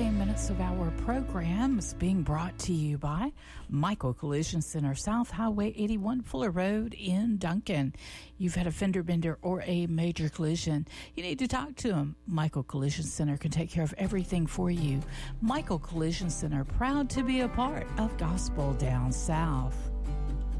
15 minutes of our program is being brought to you by Michael Collision Center, South Highway 81 Fuller Road in Duncan. You've had a fender bender or a major collision, you need to talk to him. Michael Collision Center can take care of everything for you. Michael Collision Center, proud to be a part of Gospel Down South.